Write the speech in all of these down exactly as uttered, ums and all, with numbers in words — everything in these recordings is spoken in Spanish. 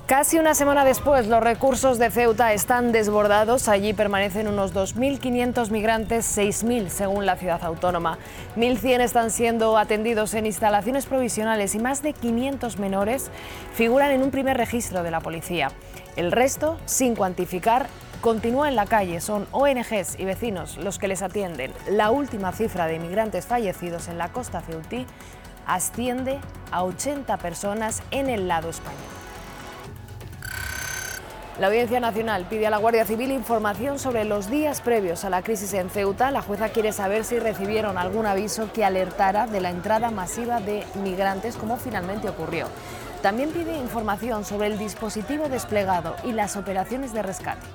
Casi una semana después, los recursos de Ceuta están desbordados. Allí permanecen unos dos mil quinientos migrantes, seis mil según la ciudad autónoma. mil cien están siendo atendidos en instalaciones provisionales y más de quinientos menores figuran en un primer registro de la policía. El resto, sin cuantificar, continúa en la calle. Son O N Ges y vecinos los que les atienden. La última cifra de migrantes fallecidos en la costa ceutí asciende a ochenta personas en el lado español. La Audiencia Nacional pide a la Guardia Civil información sobre los días previos a la crisis en Ceuta. La jueza quiere saber si recibieron algún aviso que alertara de la entrada masiva de migrantes, como finalmente ocurrió. También pide información sobre el dispositivo desplegado y las operaciones de rescate.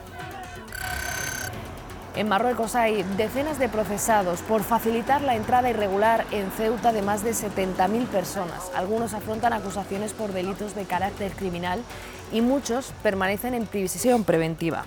En Marruecos hay decenas de procesados por facilitar la entrada irregular en Ceuta de más de setenta mil personas. Algunos afrontan acusaciones por delitos de carácter criminal y muchos permanecen en prisión preventiva.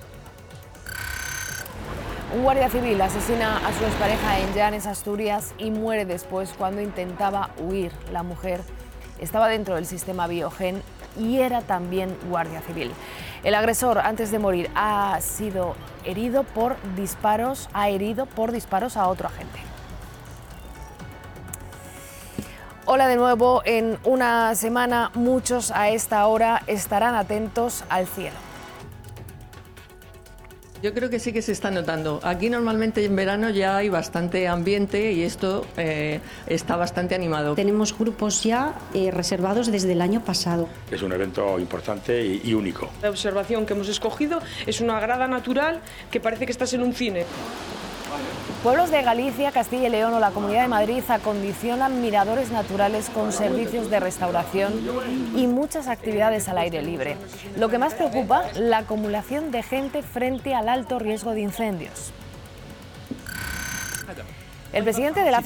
Un guardia civil asesina a su expareja en Llanes, Asturias, y muere después cuando intentaba huir. La mujer estaba dentro del sistema Biogen y era también guardia civil. El agresor, antes de morir, ha sido herido por disparos, ha herido por disparos a otro agente. Hola de nuevo. En una semana muchos a esta hora estarán atentos al cielo. Yo creo que sí que se está notando. Aquí normalmente en verano ya hay bastante ambiente y esto eh, está bastante animado. Tenemos grupos ya eh, reservados desde el año pasado. Es un evento importante y, y único. La observación que hemos escogido es una grada natural que parece que estás en un cine. Pueblos de Galicia, Castilla y León o la Comunidad de Madrid acondicionan miradores naturales con servicios de restauración y muchas actividades al aire libre. Lo que más preocupa, la acumulación de gente frente al alto riesgo de incendios. El presidente de la